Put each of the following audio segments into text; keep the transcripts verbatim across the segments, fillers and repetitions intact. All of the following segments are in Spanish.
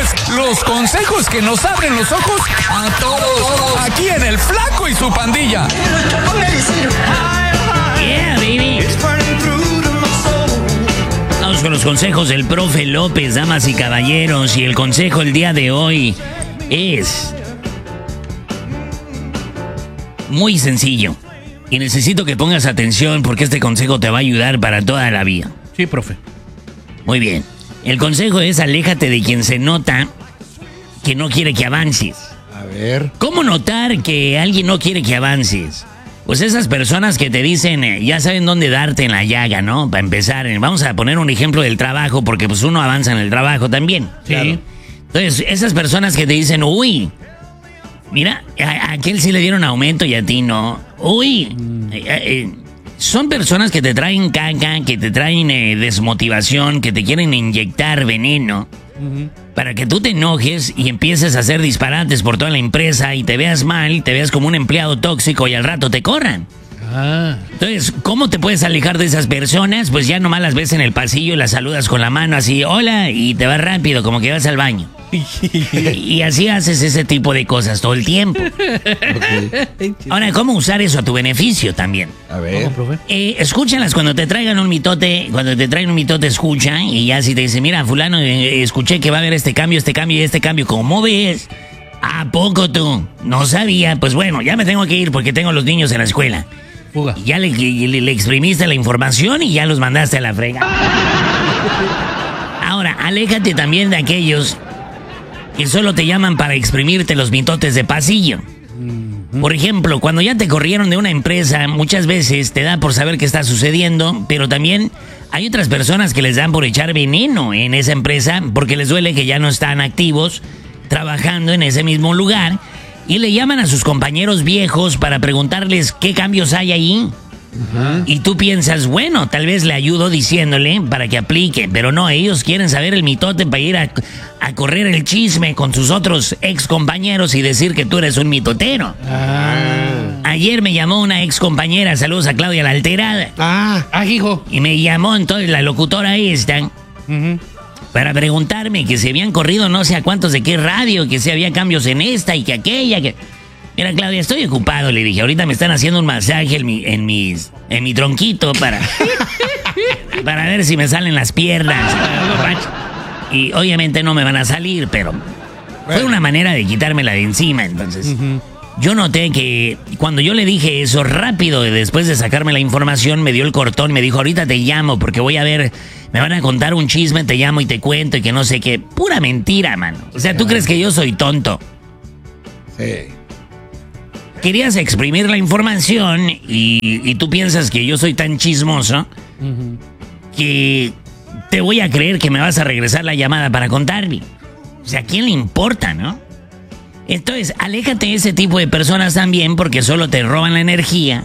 los consejos que nos abren los ojos a todos. Aquí en El Flaco y su Pandilla. Yeah, baby. Vamos con los consejos del profe López, damas y caballeros. Y el consejo el día de hoy es muy sencillo. Y necesito que pongas atención porque este consejo te va a ayudar para toda la vida. Sí, profe. Muy bien. El consejo es aléjate de quien se nota que no quiere que avances. A ver. ¿Cómo notar que alguien no quiere que avances? Pues esas personas que te dicen, eh, ya saben dónde darte en la llaga, ¿no? Para empezar, eh, vamos a poner un ejemplo del trabajo, porque pues uno avanza en el trabajo también. Sí. Claro. Entonces, esas personas que te dicen, uy, mira, a, a aquel sí le dieron aumento y a ti no. Uy, mm. eh, eh, son personas que te traen caca, que te traen eh, desmotivación, que te quieren inyectar veneno. Uh-huh. Para que tú te enojes y empieces a hacer disparates por toda la empresa y te veas mal, te veas como un empleado tóxico y al rato te corran. Ah. Entonces, ¿cómo te puedes alejar de esas personas? Pues ya nomás las ves en el pasillo y las saludas con la mano así, hola, y te vas rápido, como que vas al baño. Y así haces ese tipo de cosas todo el tiempo. Okay. Ahora, ¿cómo usar eso a tu beneficio también? A ver, profe. Eh, escúchalas cuando te traigan un mitote, cuando te traen un mitote, escucha, y ya si te dicen, mira, fulano, eh, escuché que va a haber este cambio, este cambio y este cambio, ¿cómo ves? ¿A poco tú? No sabía. Pues bueno, ya me tengo que ir porque tengo a los niños en la escuela. Fuga. Y ya le, le, le exprimiste la información y ya los mandaste a la frega. Ahora, aléjate también de aquellos que solo te llaman para exprimirte los mitotes de pasillo. Por ejemplo, cuando ya te corrieron de una empresa, muchas veces te da por saber qué está sucediendo, pero también hay otras personas que les dan por echar veneno en esa empresa porque les duele que ya no están activos trabajando en ese mismo lugar y le llaman a sus compañeros viejos para preguntarles qué cambios hay ahí. Uh-huh. Y tú piensas, bueno, tal vez le ayudo diciéndole para que aplique, pero no, ellos quieren saber el mitote para ir a, a correr el chisme con sus otros ex compañeros y decir que tú eres un mitotero. Ah. Ayer me llamó una ex compañera, saludos a Claudia la Alterada. Ah, ah, hijo. Y me llamó entonces la locutora esta uh-huh. para preguntarme que se habían corrido no sé a cuántos de qué radio, que si había cambios en esta y que aquella, que... Mira, Claudia, estoy ocupado, le dije. Ahorita me están haciendo un masaje en mi, en mis, en mi tronquito para, para ver si me salen las piernas. Y obviamente no me van a salir, pero fue una manera de quitármela de encima. Entonces, uh-huh. yo noté que cuando yo le dije eso rápido, después de sacarme la información, me dio el cortón, me dijo, ahorita te llamo porque voy a ver, me van a contar un chisme, te llamo y te cuento y que no sé qué. Pura mentira, mano. O sea, ¿tú crees que yo soy tonto? Sí. Querías exprimir la información y, y tú piensas que yo soy tan chismoso uh-huh. que te voy a creer que me vas a regresar la llamada para contarme. O sea, ¿a quién le importa, no? Entonces, aléjate de ese tipo de personas también porque solo te roban la energía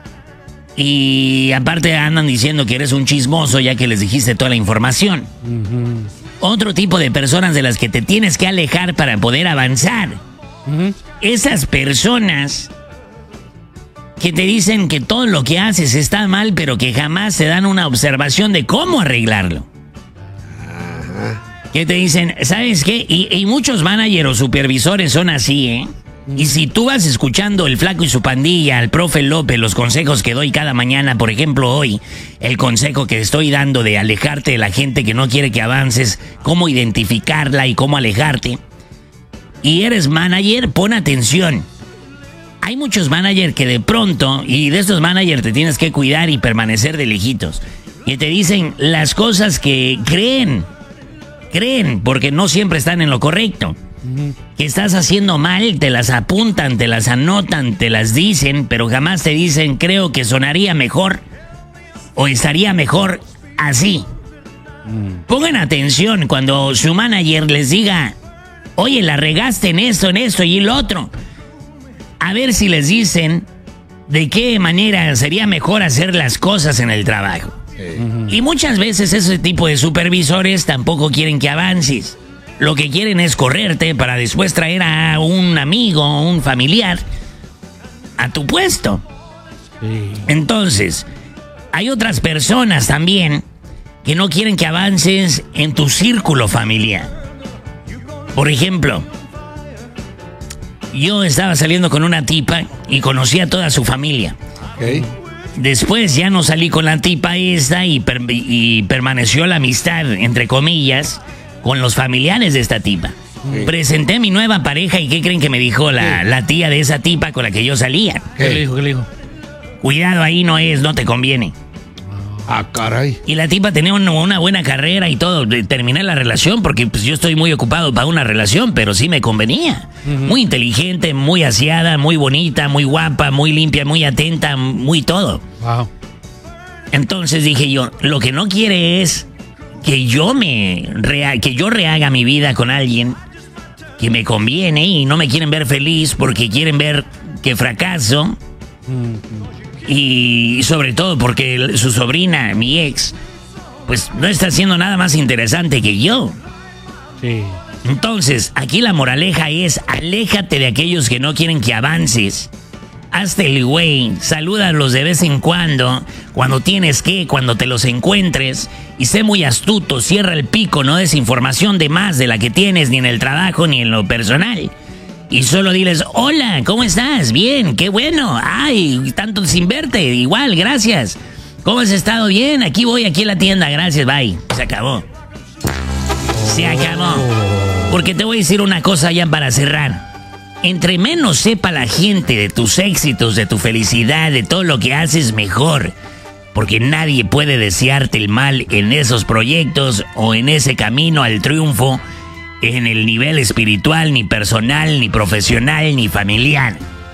y aparte andan diciendo que eres un chismoso ya que les dijiste toda la información. Uh-huh. Otro tipo de personas de las que te tienes que alejar para poder avanzar. Uh-huh. Esas personas que te dicen que todo lo que haces está mal, pero que jamás te dan una observación de cómo arreglarlo. Uh-huh. Que te dicen, ¿sabes qué? Y, y muchos managers o supervisores son así, ¿eh? Uh-huh. Y si tú vas escuchando El Flaco y su Pandilla, al profe López, los consejos que doy cada mañana, por ejemplo hoy, el consejo que estoy dando de alejarte de la gente que no quiere que avances, cómo identificarla y cómo alejarte. Y eres manager, pon atención. Hay muchos managers que de pronto, y de estos managers te tienes que cuidar y permanecer de lejitos, que te dicen las cosas que creen, creen, porque no siempre están en lo correcto. Uh-huh. Que estás haciendo mal, te las apuntan, te las anotan, te las dicen, pero jamás te dicen, creo que sonaría mejor o estaría mejor así. Uh-huh. Pongan atención cuando su manager les diga, oye, la regaste en esto, en esto y lo otro. A ver si les dicen de qué manera sería mejor hacer las cosas en el trabajo. Uh-huh. Y muchas veces ese tipo de supervisores tampoco quieren que avances. Lo que quieren es correrte para después traer a un amigo, un familiar, a tu puesto. Sí. Entonces, hay otras personas también que no quieren que avances en tu círculo familiar. Por ejemplo, yo estaba saliendo con una tipa y conocí a toda su familia. Ok. Después ya no salí con la tipa esta y, per- y permaneció la amistad, entre comillas, con los familiares de esta tipa. Sí. Presenté mi nueva pareja y ¿qué creen que me dijo la, la tía de esa tipa con la que yo salía? ¿Qué? ¿Qué le dijo? ¿Qué le dijo? Cuidado, ahí no es, no te conviene. Ah, caray. Y la tipa tenía un- una buena carrera y todo. De- Terminé la relación porque pues, yo estoy muy ocupado para una relación, pero sí me convenía. Muy inteligente, muy aseada, muy bonita, muy guapa, muy limpia, muy atenta, muy todo. Wow. Entonces dije yo, lo que no quiere es que yo me rea- que yo rehaga mi vida con alguien que me conviene y no me quieren ver feliz porque quieren ver que fracaso. Y sobre todo porque el- su sobrina, mi ex, pues no está haciendo nada más interesante que yo. Sí. Entonces, aquí la moraleja es, aléjate de aquellos que no quieren que avances. Hazte el güey, salúdalos de vez en cuando, cuando tienes que, cuando te los encuentres, y sé muy astuto, cierra el pico, no des información de más de la que tienes ni en el trabajo ni en lo personal. Y solo diles, hola, ¿cómo estás? Bien, qué bueno. Ay, tanto sin verte, igual, gracias. ¿Cómo has estado? Bien, aquí voy, aquí en la tienda, gracias, bye. Se acabó. Se acabó. Porque te voy a decir una cosa ya para cerrar. Entre menos sepa la gente de tus éxitos, de tu felicidad, de todo lo que haces, mejor. Porque nadie puede desearte el mal en esos proyectos o en ese camino al triunfo, en el nivel espiritual, ni personal, ni profesional, ni familiar.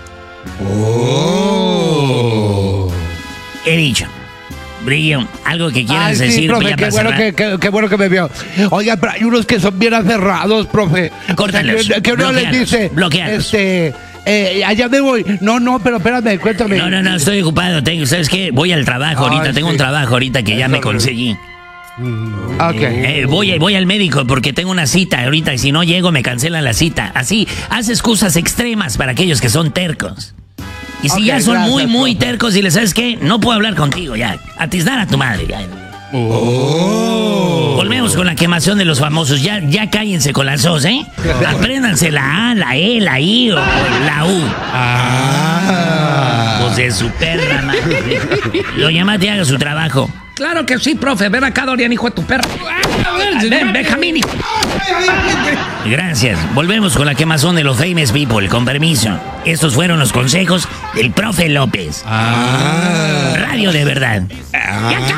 Oh. He dicho. Brillo, algo que quieras Ay, sí, decir. profe, ya qué para bueno cerrar? que, que- qué bueno que me vio. Oiga, pero hay unos que son bien aferrados, profe. Córtalos, O sea, que, que uno les bloquealos, dice, bloquealos. este, eh, allá me voy. No, no, pero espérame, cuéntame. No, no, no, estoy ocupado. Tengo, ¿sabes qué? Voy al trabajo ahorita. Ay, Tengo sí. un trabajo ahorita que ya Eso me no. conseguí. Ok. Eh, voy, voy al médico porque tengo una cita ahorita y si no llego me cancelan la cita. Así, haz excusas extremas para aquellos que son tercos. Y si Ok, ya son gracias, muy, muy profe. tercos y le sabes qué, no puedo hablar contigo ya. Atiznar a tu madre. Ya. Oh. Volvemos con la quemación de los famosos. Ya, ya cállense con las dos, ¿eh? Apréndanse la A, la E, la I o la U. Ah. Pues de su perra madre. Lo llamaste y haga su trabajo. Claro que sí, profe. Ven acá, Dorian, hijo de tu perro. Ven, Benjamín, hijo. Gracias. Volvemos con la quemazón de los famous people. Con permiso. Estos fueron los consejos del profe López. Ah. Radio de verdad. Ah.